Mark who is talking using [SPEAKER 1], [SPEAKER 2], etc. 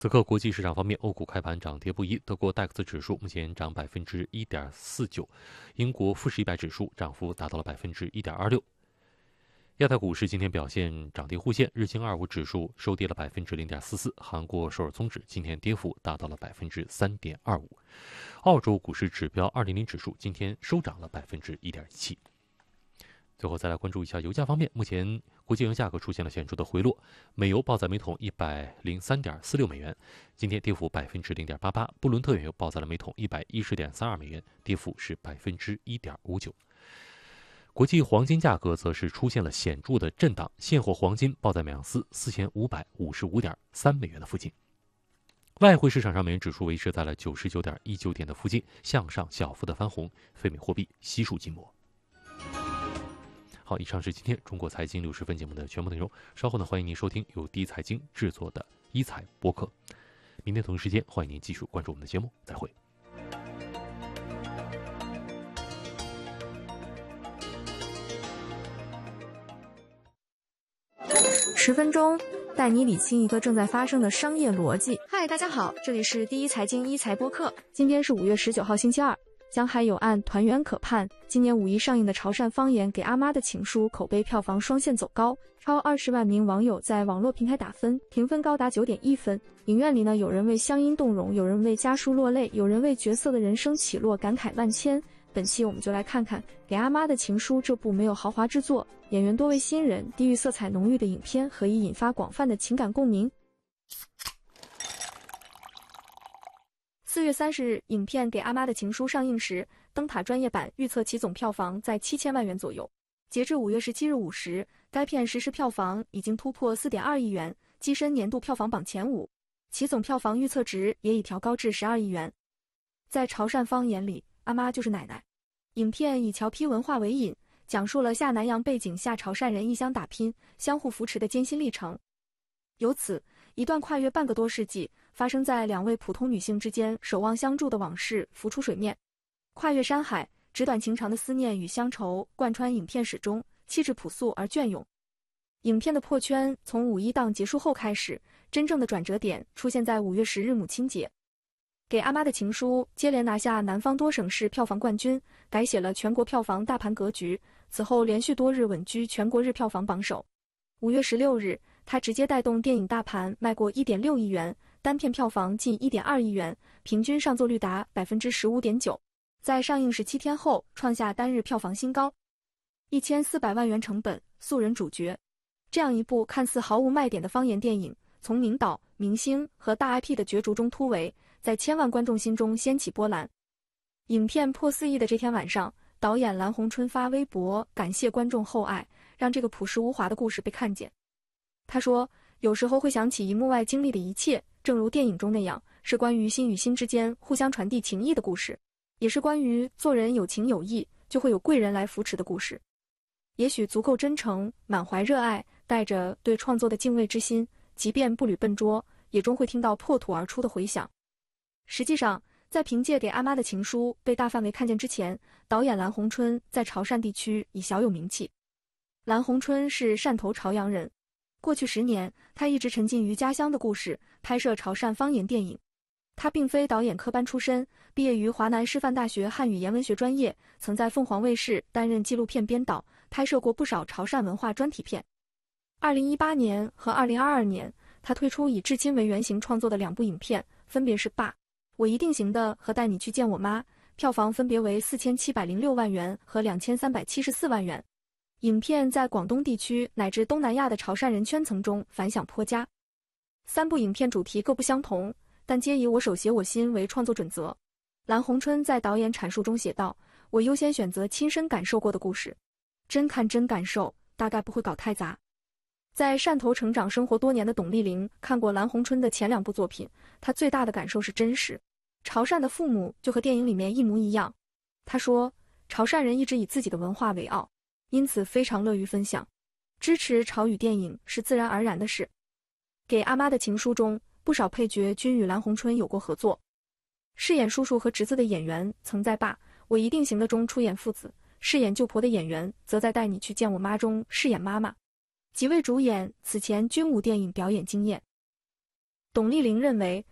[SPEAKER 1] 此刻国际市场方面，欧股开盘涨跌不一，德国戴克斯指数目前涨1.49%，英国富时100指数涨幅达到了1.26%。亚太股市今天表现涨跌互现，日经25指数收跌了0.44%，韩国首尔综指今天跌幅达到了3.25%。澳洲股市指标200指数今天收涨了1.17%。最后再来关注一下油价方面，目前国际油价格出现了显著的回落，美油报在每桶103.46美元，今天跌幅0.88%；布伦特原油报在了每桶110.32美元，跌幅是1.59%。国际黄金价格则是出现了显著的震荡，现货黄金报在每盎司4555.3美元的附近。外汇市场上，美元指数维持在了99.19点的附近，向上小幅的翻红，非美货币悉数静默。好，以上是今天中国财经60分节目的全部内容。稍后呢，欢迎您收听由第一财经制作的一财播客。明天同一时间，欢迎您继续关注我们的节目，再会。
[SPEAKER 2] 10分钟带你理清一个正在发生的商业逻辑。
[SPEAKER 3] 嗨，大家好，这里是第一财经一财播客。
[SPEAKER 2] 今天是5月19号星期二。江海有案，团圆可盼。今年5一上映的潮汕方言《给阿妈的情书》口碑票房双线走高，超20万名网友在网络平台打分，评分高达9.1分。影院里呢，有人为乡音动容，有人为家书落泪，有人为角色的人生起落感慨万千。本期我们就来看看《给阿妈的情书》这部没有豪华制作、演员多为新人、地域色彩浓郁的影片，何以引发广泛的情感共鸣。4月30日，影片《给阿妈的情书》上映时，灯塔专业版预测其总票房在7000万元左右。截至5月17日午时，该片实时票房已经突破4.2亿元，跻身年度票房榜前5，其总票房预测值也已调高至12亿元。在潮汕方言里，阿妈就是奶奶。影片以侨批文化为引，讲述了下南洋背景下潮汕人异乡打拼、相互扶持的艰辛历程。由此，一段跨越半个多世纪，发生在2位普通女性之间守望相助的往事浮出水面。跨越山海，纸短情长的思念与乡愁贯穿影片始终，气质朴素而隽永。影片的破圈从5一档结束后开始，真正的转折点出现在5月10日母亲节。给阿妈的情书接连拿下南方多省市票房冠军，改写了全国票房大盘格局，此后连续多日稳居全国日票房榜首。5月16日，它直接带动电影大盘迈过1.6亿元，单片票房近1.2亿元，平均上座率达 15.9%。在上映17天后创下单日票房新高，1400万元成本，素人主角。这样一部看似毫无卖点的方言电影，从名导、明星和大 IP 的角逐中突围，在千万观众心中掀起波澜。影片破4亿的这天晚上，导演蓝红春发微博感谢观众厚爱，让这个朴实无华的故事被看见。他说，有时候会想起荧幕外经历的一切，正如电影中那样，是关于心与心之间互相传递情谊的故事，也是关于做人有情有义，就会有贵人来扶持的故事。也许足够真诚，满怀热爱，带着对创作的敬畏之心，即便步履笨拙，也终会听到破土而出的回响。实际上，在凭借《给阿妈的情书》被大范围看见之前，导演蓝红春在潮汕地区已小有名气。蓝红春是汕头潮阳人，过去10年，他一直沉浸于家乡的故事，拍摄潮汕方言电影。他并非导演科班出身，毕业于华南师范大学汉语言文学专业，曾在凤凰卫视担任纪录片编导，拍摄过不少潮汕文化专题片。2018年和2022年，他推出以至亲为原型创作的2部影片，分别是《爸，我一定行的》和《带你去见我妈》，票房分别为4706万元和2374万元。影片在广东地区乃至东南亚的潮汕人圈层中反响颇佳。3部影片主题各不相同，但皆以我手写我心为创作准则。蓝红春在导演阐述中写道，我优先选择亲身感受过的故事，真看真感受，大概不会搞太杂。在汕头成长生活多年的董丽玲看过蓝红春的前2部作品，她最大的感受是真实。潮汕的父母就和电影里面一模一样。她说，潮汕人一直以自己的文化为傲，因此非常乐于分享，支持潮语电影是自然而然的事。给阿妈的情书中，不少配角均与蓝红春有过合作。饰演叔叔和侄子的演员曾在《爸，我一定行的》中出演父子，饰演舅婆的演员则在《带你去见我妈》中饰演妈妈。几位主演此前均无电影表演经验。 董丽玲认为，